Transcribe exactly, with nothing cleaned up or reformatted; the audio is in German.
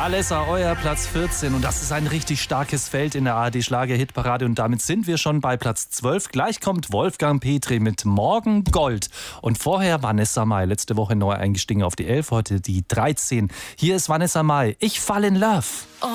Alessa, euer Platz vierzehn. Und das ist ein richtig starkes Feld in der A R D-Schlager-Hitparade. Und damit sind wir schon bei Platz zwölf. Gleich kommt Wolfgang Petri mit Morgen Gold. Und vorher Vanessa Mai. Letzte Woche neu eingestiegen auf die elf, heute die dreizehn. Hier ist Vanessa Mai. Ich fall in love.